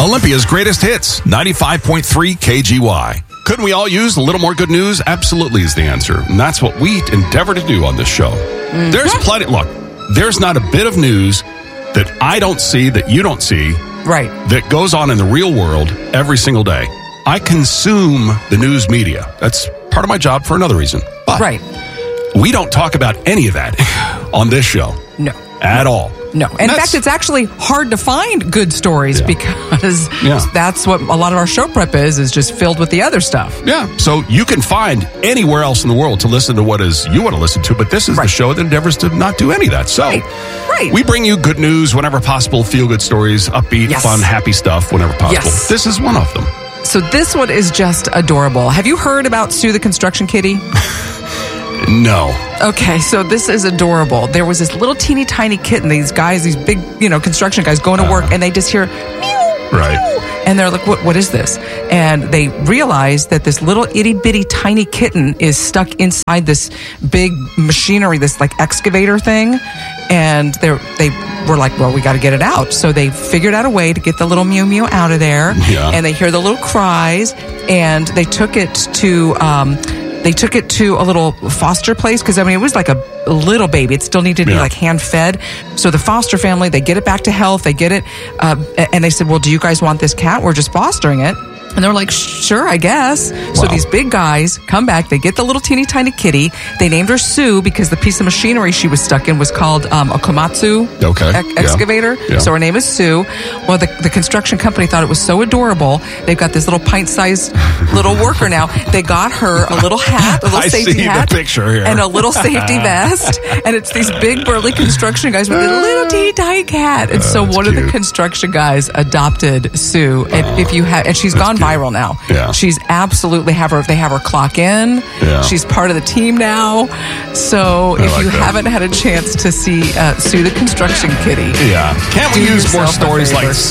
Olympia's greatest hits, 95.3 KGY. Couldn't we all use a little more good news? Absolutely is the answer. And that's what we endeavor to do on this show. There's plenty. Look, there's not a bit of news that I don't see, that you don't see, Right. that goes on in the real world every single day. I consume the news media. That's part of my job for another reason. But Right. we don't talk about any of that on this show. No. At all. No. In fact, it's actually hard to find good stories because that's what a lot of our show prep is just filled with the other stuff. Yeah. So you can find anywhere else in the world to listen to what is you want to listen to, but this is the show that endeavors to not do any of that. So we bring you good news whenever possible, feel-good stories, upbeat, fun, happy stuff whenever possible. Yes. This is one of them. So this one is just adorable. Have you heard about Sue the Construction Kitty? No. Okay, so this is adorable. There was this little teeny tiny kitten. These guys, these big, construction guys going to work, and they just hear meow, meow, and they're like, "What is this?" And they realize that this little itty bitty tiny kitten is stuck inside this big machinery, this like excavator thing, and they were like, "Well, we got to get it out." So they figured out a way to get the little mew mew out of there, and they hear the little cries, and they took it to. They took it to a little foster place because, it was like a little baby. It still needed to be like hand fed. So the foster family, they get it back to health. They get it. And they said, well, do you guys want this cat? We're just fostering it. And they're like, sure, I guess. Wow. So these big guys come back. They get the little teeny tiny kitty. They named her Sue because the piece of machinery she was stuck in was called a Komatsu excavator. Yeah. So her name is Sue. Well, the construction company thought it was so adorable. They've got this little pint-sized little worker now. They got her a little hat, a little safety hat. The picture here. And a little safety vest. And it's these big burly construction guys with a little teeny tiny cat. And so one of the construction guys adopted Sue. And she's gone viral now. Yeah. She's absolutely they have her clock in. Yeah. She's part of the team now. So if you haven't had a chance to see Sue the Construction Kitty. Yeah. Can't we use more stories like